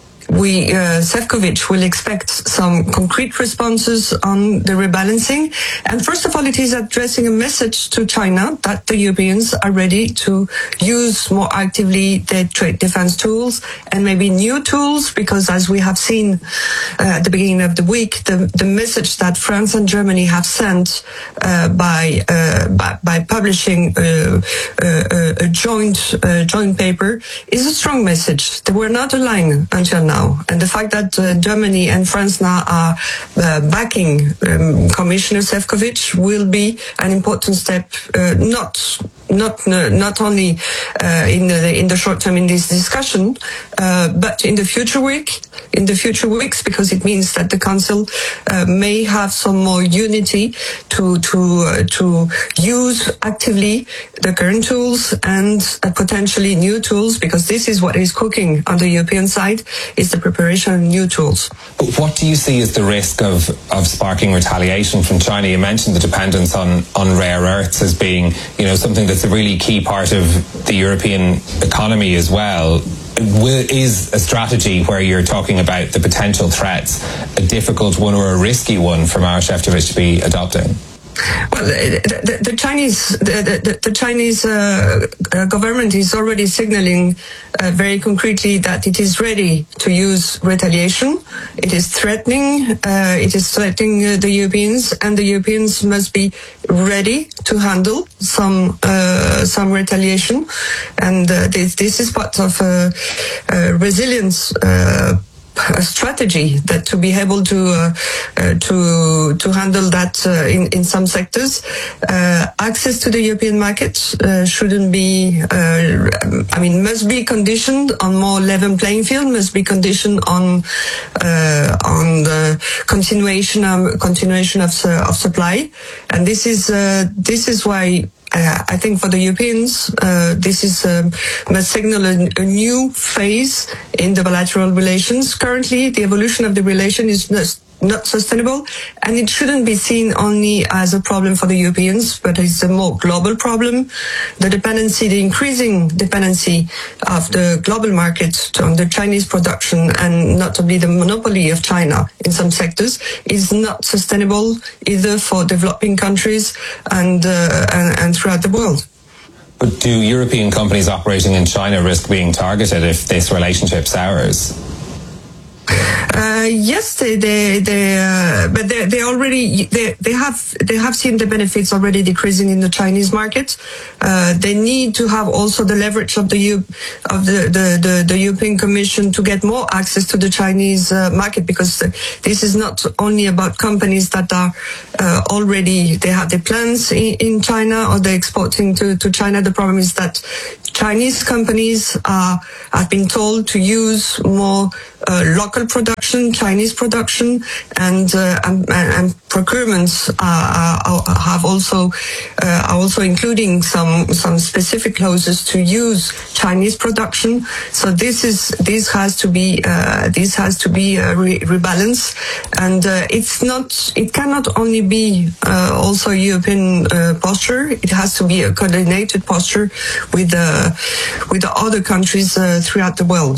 we, uh, Šefčovič will expect some concrete responses on the rebalancing. And first of all, it is addressing a message to China that the Europeans are ready to use more actively their trade defense tools and maybe new tools, because as we have seen uh, at the beginning of the week, the, the message that France and Germany have sent uh, by, uh, by by publishing uh, uh, a joint uh, joint paper is a strong message. They were not aligned until now. And the fact that uh, Germany and France now are uh, backing um, Commissioner Šefčovič will be an important step, uh, not not uh, not only uh, in the in the short term in this discussion, uh, but in the future week, in the future weeks, because it means that the Council uh, may have some more unity to to uh, to use actively the current tools and uh, potentially new tools, because this is what is cooking on the European side, is the preparation of new tools. But what do you see as the risk of of sparking retaliation from China? You mentioned the dependence on on rare earths as being, you know, something that's a really key part of the European economy as well. Will, is a strategy where you're talking about the potential threats a difficult one or a risky one for Maroš Šefčovič to be adopting? Well, the, the, the Chinese, the, the, the Chinese uh, uh, government is already signaling uh, very concretely that it is ready to use retaliation. It is threatening. Uh, it is threatening uh, the Europeans, and the Europeans must be ready to handle some uh, some retaliation. And uh, this this is part of uh, uh, resilience. Uh, a strategy that to be able to uh, uh, to to handle that uh, in in some sectors. Uh, access to the European market uh, shouldn't be, uh, I mean, must be conditioned on more level playing field. Must be conditioned on uh, on the continuation of continuation of of supply, and this is uh, this is why uh, I think for the Europeans, uh, this is um, must signal a, a new phase in the bilateral relations. Currently, the evolution of the relation is not not sustainable, and it shouldn't be seen only as a problem for the Europeans, but it's a more global problem. The dependency, the increasing dependency of the global market on the Chinese production, and notably the monopoly of China in some sectors, is not sustainable either for developing countries and, uh, and, and throughout the world. But do European companies operating in China risk being targeted if this relationship sours? Uh, yes, they, they, they uh, but they, they already, they, they have, they have seen the benefits already decreasing in the Chinese market. Uh, they need to have also the leverage of the, U, of the, the, the, the European Commission to get more access to the Chinese uh, market, because this is not only about companies that are uh, already, they have their plants in, in China or they're exporting to, to China. The problem is that Chinese companies are, have been told to use more uh, local production, Chinese production, and uh, and, and procurements are, are, have also uh, are also including some some specific clauses to use Chinese production. So this is this has to be uh, this has to be uh, re- rebalanced, and uh, it's not it cannot only be uh, also European uh, posture. It has to be a coordinated posture with uh, with the other countries uh, throughout the world.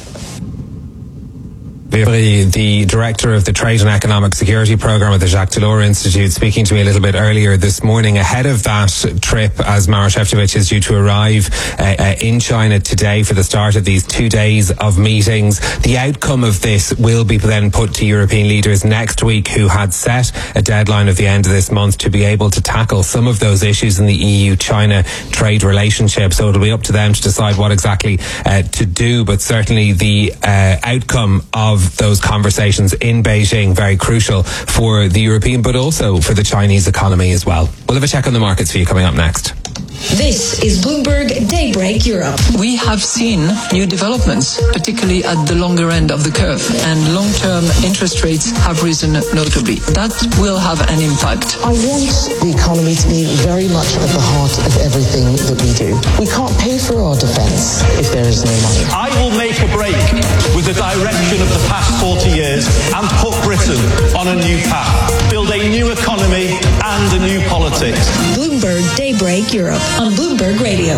The director of the Trade and Economic Security Programme at the Jacques Delors Institute, speaking to me a little bit earlier this morning ahead of that trip, as Maroš Šefčovič is due to arrive uh, uh, in China today for the start of these two days of meetings. The outcome of this will be then put to European leaders next week, who had set a deadline of the end of this month to be able to tackle some of those issues in the E U-China trade relationship. So it'll be up to them to decide what exactly uh, to do, but certainly the uh, outcome of those conversations in Beijing, very crucial for the European but also for the Chinese economy as well. We'll have a check on the markets for you coming up next. This is Bloomberg Daybreak Europe. We have seen new developments, particularly at the longer end of the curve, and long-term interest rates have risen notably. That will have an impact. I want the economy to be very much at the heart of everything that we do. We can't pay for our defence if there is no money. I will make a break with the direction of the past forty years and put Britain on a new path. Build a new economy and a new politics. Bloomberg Daybreak Europe on Bloomberg Radio.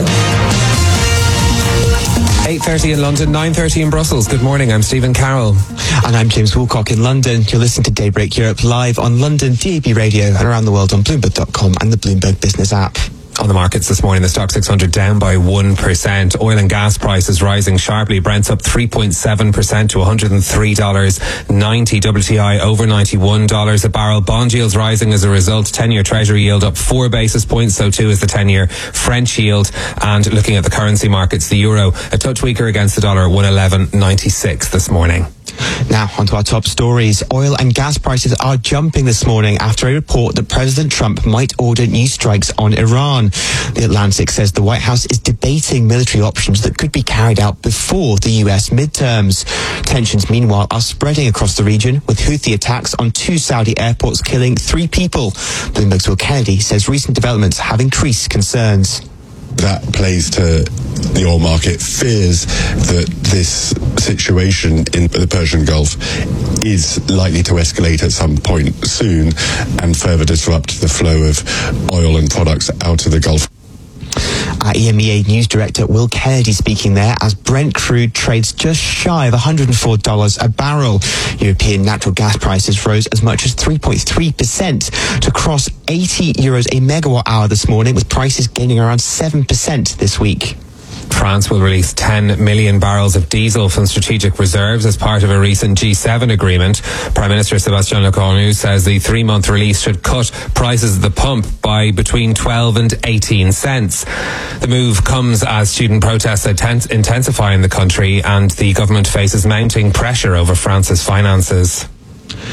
eight thirty in London, nine thirty in Brussels. Good morning, I'm Stephen Carroll. And I'm James Woolcock in London. You're listening to Daybreak Europe live on London D A B Radio and around the world on Bloomberg dot com and the Bloomberg Business app. On the markets this morning, the stock six hundred down by one percent. Oil and gas prices rising sharply. Brent's up three point seven percent to one hundred three dollars ninety. W T I over ninety-one dollars a barrel. Bond yields rising as a result. ten-year Treasury yield up four basis points. So too is the ten-year French yield. And looking at the currency markets, the euro a touch weaker against the dollar, one eleven ninety-six this morning. Now, onto our top stories. Oil and gas prices are jumping this morning after a report that President Trump might order new strikes on Iran. The Atlantic says the White House is debating military options that could be carried out before the U S midterms. Tensions, meanwhile, are spreading across the region, with Houthi attacks on two Saudi airports killing three people. Bloomberg's Will Kennedy says recent developments have increased concerns. That plays to the oil market, fears that this situation in the Persian Gulf is likely to escalate at some point soon and further disrupt the flow of oil and products out of the Gulf. Our E M E A News Director Will Kennedy speaking there as Brent crude trades just shy of one hundred four dollars a barrel. European natural gas prices rose as much as three point three percent to cross eighty euros a megawatt hour this morning, with prices gaining around seven percent this week. France will release ten million barrels of diesel from strategic reserves as part of a recent G seven agreement. Prime Minister Sébastien Lecornu says the three-month release should cut prices at the pump by between twelve and eighteen cents. The move comes as student protests intensify in the country and the government faces mounting pressure over France's finances.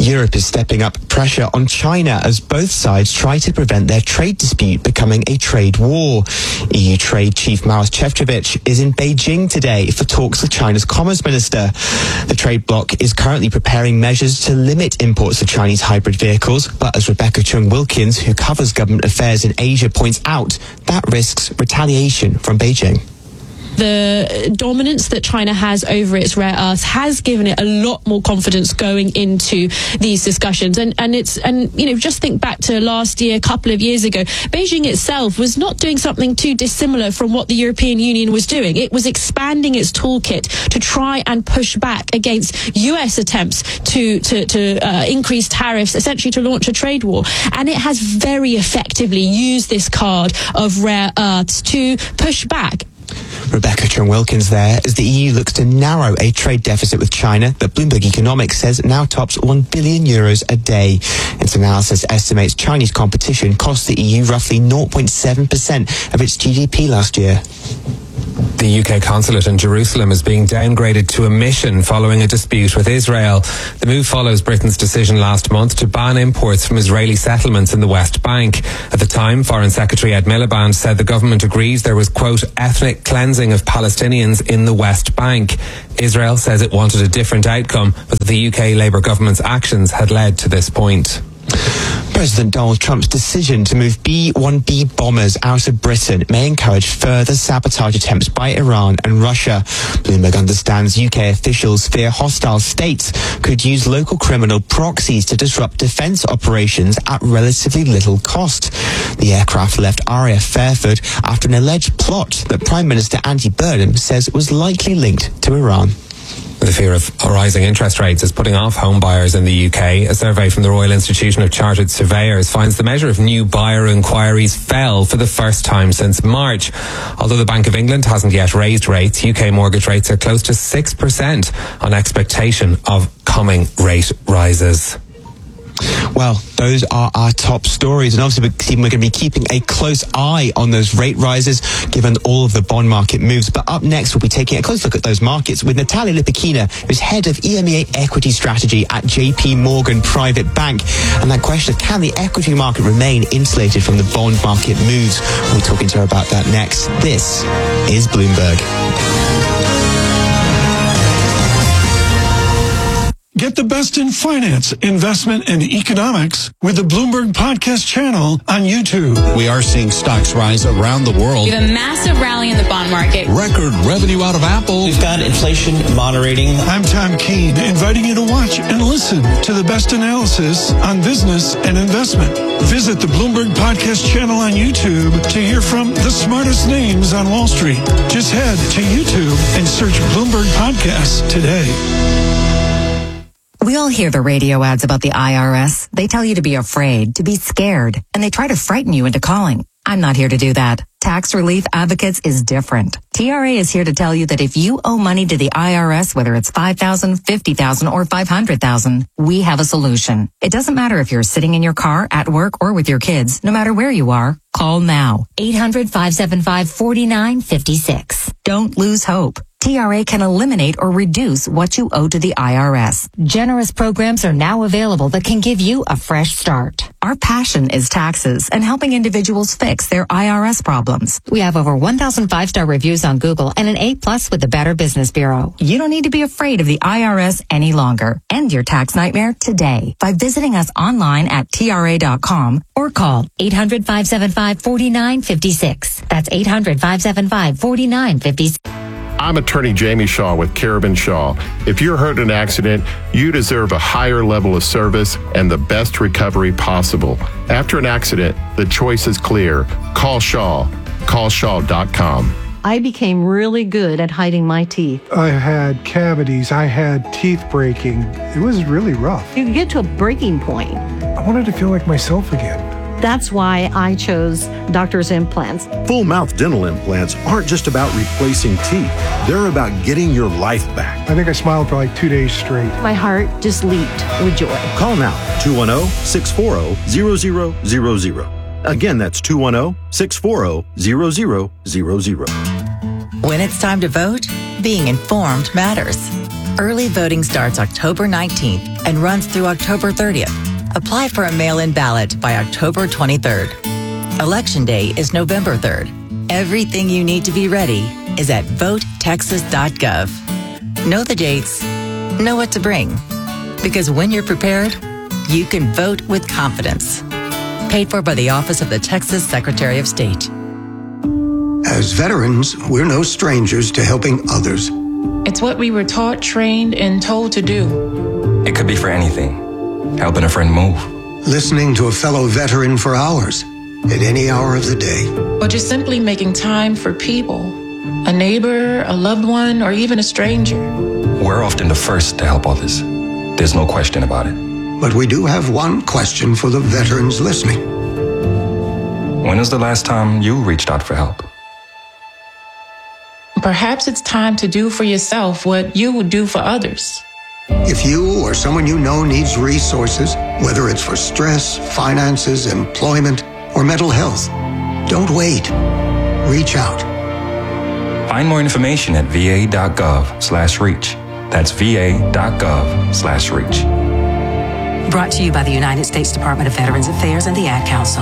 Europe is stepping up pressure on China as both sides try to prevent their trade dispute becoming a trade war. E U Trade Chief Maros Šefčovič is in Beijing today for talks with China's Commerce Minister. The trade bloc is currently preparing measures to limit imports of Chinese hybrid vehicles, but as Rebecca Chung-Wilkins, who covers government affairs in Asia, points out, that risks retaliation from Beijing. The dominance that China has over its rare earths has given it a lot more confidence going into these discussions. And, and it's, and, you know, just think back to last year, a couple of years ago, Beijing itself was not doing something too dissimilar from what the European Union was doing. It was expanding its toolkit to try and push back against U S attempts to, to, to uh, increase tariffs, essentially to launch a trade war. And it has very effectively used this card of rare earths to push back. Rebecca Chung-Wilkins there, as the E U looks to narrow a trade deficit with China that Bloomberg Economics says now tops one billion euros a day. Its analysis estimates Chinese competition cost the E U roughly zero point seven percent of its G D P last year. The U K consulate in Jerusalem is being downgraded to a mission following a dispute with Israel. The move follows Britain's decision last month to ban imports from Israeli settlements in the West Bank. At the time, Foreign Secretary Ed Miliband said the government agrees there was, quote, ethnic cleansing of Palestinians in the West Bank. Israel says it wanted a different outcome, but the U K Labour government's actions had led to this point. President Donald Trump's decision to move B one B bombers out of Britain may encourage further sabotage attempts by Iran and Russia. Bloomberg understands U K officials fear hostile states could use local criminal proxies to disrupt defence operations at relatively little cost. The aircraft left R A F Fairford after an alleged plot that Prime Minister Andy Burnham says was likely linked to Iran. The fear of rising interest rates is putting off home buyers in the U K. A survey from the Royal Institution of Chartered Surveyors finds the measure of new buyer inquiries fell for the first time since March. Although the Bank of England hasn't yet raised rates, U K mortgage rates are close to six percent on expectation of coming rate rises. Well, those are our top stories, and obviously we're going to be keeping a close eye on those rate rises given all of the bond market moves. But up next, we'll be taking a close look at those markets with Natalia Lipakina, who's head of E M E A equity strategy at J P Morgan Private Bank. And that question of can the equity market remain insulated from the bond market moves? We'll be talking to her about that next. This is Bloomberg. Get the best in finance, investment, and economics with the Bloomberg Podcast channel on YouTube. We are seeing stocks rise around the world. We have a massive rally in the bond market. Record revenue out of Apple. We've got inflation moderating. I'm Tom Keene, inviting you to watch and listen to the best analysis on business and investment. Visit the Bloomberg Podcast channel on YouTube to hear from the smartest names on Wall Street. Just head to YouTube and search Bloomberg Podcasts today. We all hear the radio ads about the I R S. They tell you to be afraid, to be scared, and they try to frighten you into calling. I'm not here to do that. Tax Relief Advocates is different. T R A is here to tell you that if you owe money to the I R S, whether it's five thousand dollars, fifty thousand dollars, or five hundred thousand dollars, we have a solution. It doesn't matter if you're sitting in your car, at work, or with your kids. No matter where you are, call now. eight hundred, five seven five, four nine five six. Don't lose hope. T R A can eliminate or reduce what you owe to the I R S. Generous programs are now available that can give you a fresh start. Our passion is taxes and helping individuals fix their I R S problems. We have over one thousand five-star reviews on Google and an A plus with the Better Business Bureau. You don't need to be afraid of the I R S any longer. End your tax nightmare today by visiting us online at T R A dot com or call eight hundred, five seven five, four nine five six. That's eight hundred, five seven five, four nine five six. I'm attorney Jamie Shaw with Carabin Shaw. If you're hurt in an accident, you deserve a higher level of service and the best recovery possible. After an accident, the choice is clear. Call Shaw. call shaw dot com. I became really good at hiding my teeth. I had cavities. I had teeth breaking. It was really rough. You get to a breaking point. I wanted to feel like myself again. That's why I chose Doctor's Implants. Full mouth dental implants aren't just about replacing teeth. They're about getting your life back. I think I smiled for like two days straight. My heart just leaped with joy. Call now, two one zero, six four zero, zero zero zero zero. Again, that's two one zero, six four zero, zero zero zero zero. When it's time to vote, being informed matters. Early voting starts October nineteenth and runs through October thirtieth. Apply for a mail-in ballot by October twenty-third. Election day is November third. Everything you need to be ready is at vote texas dot gov. Know the dates, know what to bring. Because when you're prepared, you can vote with confidence. Paid for by the Office of the Texas Secretary of State. As veterans, we're no strangers to helping others. It's what we were taught, trained, and told to do. It could be for anything. Helping a friend move. Listening to a fellow veteran for hours, at any hour of the day. Or just simply making time for people. A neighbor, a loved one, or even a stranger. We're often the first to help others. There's no question about it. But we do have one question for the veterans listening. When is the last time you reached out for help? Perhaps it's time to do for yourself what you would do for others. If you or someone you know needs resources, whether it's for stress, finances, employment, or mental health, don't wait. Reach out. Find more information at va.gov slash reach. That's va.gov slash reach. Brought to you by the United States Department of Veterans Affairs and the Ad Council.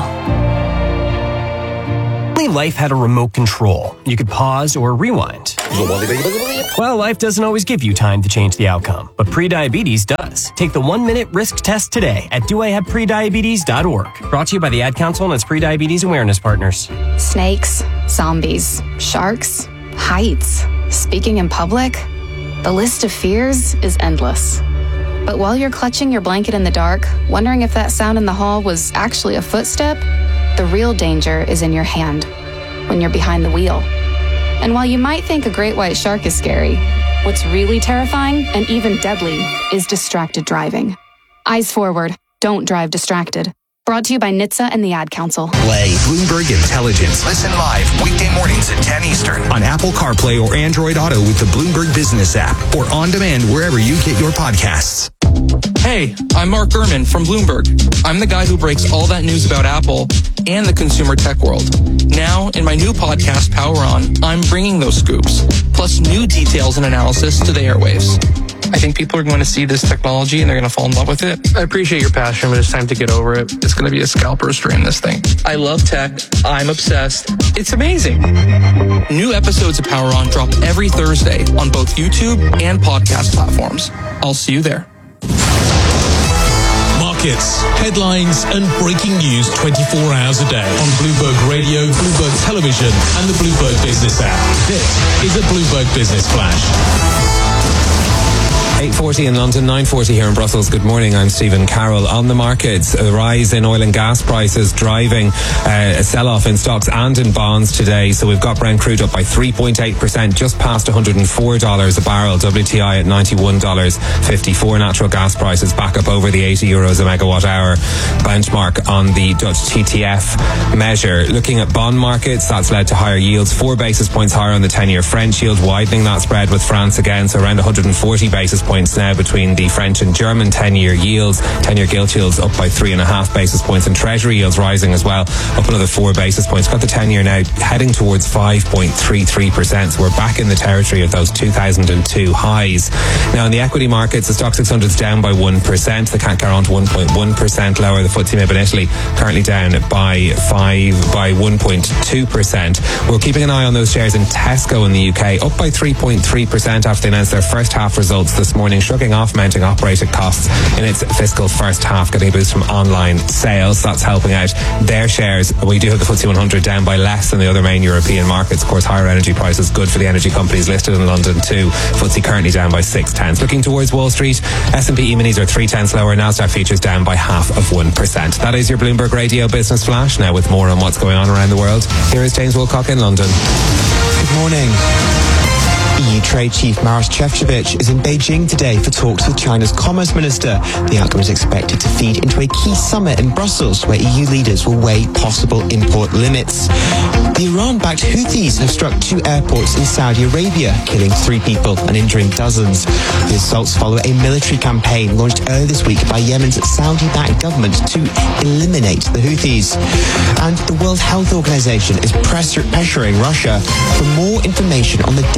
Life had a remote control. You could pause or rewind. Well, life doesn't always give you time to change the outcome, but prediabetes does. Take the one-minute risk test today at do I have prediabetes dot org. Brought to you by the Ad Council and its prediabetes awareness partners. Snakes, zombies, sharks, heights, speaking in public. The list of fears is endless. But while you're clutching your blanket in the dark, wondering if that sound in the hall was actually a footstep, the real danger is in your hand, when you're behind the wheel. And while you might think a great white shark is scary, what's really terrifying and even deadly is distracted driving. Eyes forward, don't drive distracted. Brought to you by N H T S A and the Ad Council. Play Bloomberg Intelligence. Listen live weekday mornings at ten Eastern on Apple CarPlay or Android Auto with the Bloomberg Business app or on demand wherever you get your podcasts. Hey, I'm Mark Gurman from Bloomberg. I'm the guy who breaks all that news about Apple and the consumer tech world. Now, in my new podcast, Power On, I'm bringing those scoops, plus new details and analysis to the airwaves. I think people are going to see this technology and they're going to fall in love with it. I appreciate your passion, but it's time to get over it. It's going to be a scalper strain, this thing. I love tech. I'm obsessed. It's amazing. New episodes of Power On drop every Thursday on both YouTube and podcast platforms. I'll see you there. Markets, headlines, and breaking news twenty-four hours a day on Bloomberg Radio, Bloomberg Television, and the Bloomberg Business app. This is a Bloomberg Business Flash. eight forty in London, nine forty here in Brussels. Good morning, I'm Stephen Carroll. On the markets, a rise in oil and gas prices driving uh, a sell-off in stocks and in bonds today. So we've got Brent crude up by three point eight percent, just past one hundred four dollars a barrel. W T I at ninety-one dollars fifty-four. Natural gas prices back up over the eighty euros a megawatt hour benchmark on the Dutch T T F measure. Looking at bond markets, that's led to higher yields, four basis points higher on the ten-year French yield, widening that spread with France again, so around one hundred forty basis points now between the French and German ten-year yields. ten-year gilt yields up by three and a half basis points, and Treasury yields rising as well, up another four basis points. Got the ten-year now heading towards five point three three percent, so we're back in the territory of those two thousand two highs. Now in the equity markets, the Stock six hundred is down by one percent, the C A C Quarante one point one percent lower, the F T S E M I B in Italy currently down by five by one point two percent. We're keeping an eye on those shares in Tesco in the U K, up by three point three percent after they announced their first half results this morning, shrugging off mounting operating costs in its fiscal first half, getting a boost from online sales. That's helping out their shares. We do have the F T S E one hundred down by less than the other main European markets. Of course, higher energy prices good for the energy companies listed in London too. F T S E currently down by six tenths. Looking towards Wall Street, S and P E-minis are three tenths lower. Nasdaq futures down by half of one percent. That is your Bloomberg Radio Business Flash. Now with more on what's going on around the world, here is James Wilcock in London. Good morning. E U Trade Chief Maros Šefčovič is in Beijing today for talks with China's Commerce Minister. The outcome is expected to feed into a key summit in Brussels where E U leaders will weigh possible import limits. The Iran-backed Houthis have struck two airports in Saudi Arabia, killing three people and injuring dozens. The assaults follow a military campaign launched earlier this week by Yemen's Saudi-backed government to eliminate the Houthis. And the World Health Organization is pressure- pressuring Russia for more information on the death of a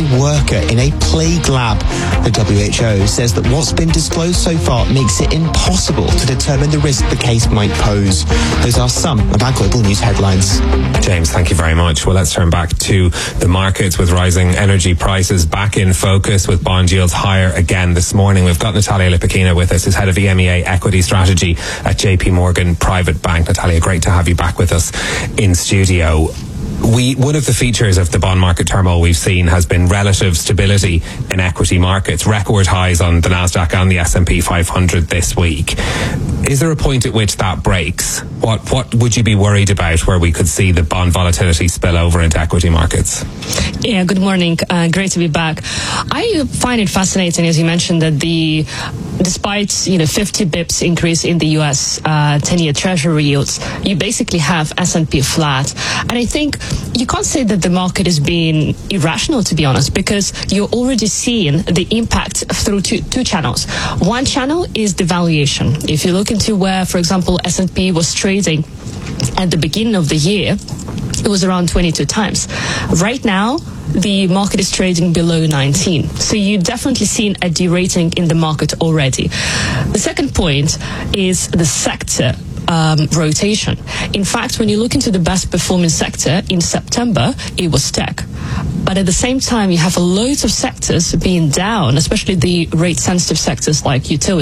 worker in a plague lab. The W H O says that what's been disclosed so far makes it impossible to determine the risk the case might pose. Those are some of our global news headlines. James, thank you very much. Well, let's turn back to the markets with rising energy prices back in focus, with bond yields higher again this morning. We've got Natalia Lipakina with us, who's head of E M E A Equity Strategy at J P Morgan Private Bank. Natalia, great to have you back with us in studio. We, one of the features of the bond market turmoil we've seen has been relative stability in equity markets, record highs on the Nasdaq and the S and P five hundred this week. Is there a point at which that breaks? What what would you be worried about where we could see the bond volatility spill over into equity markets? Yeah, good morning. Uh, great to be back. I find it fascinating, as you mentioned, that the despite you know fifty bips increase in the U S uh, ten-year Treasury yields, you basically have S and P flat. And I think you can't say that the market is being irrational, to be honest, because you're already seeing the impact through two, two channels. One channel is the valuation. If you look into where, for example, S and P was trading at the beginning of the year, it was around twenty-two times. Right now, the market is trading below nineteen. So you're definitely seeing a derating in the market already. The second point is the sector Um, rotation. In fact, when you look into the best performing sector in September, it was tech. But at the same time, you have a loads of sectors being down, especially the rate sensitive sectors like utilities.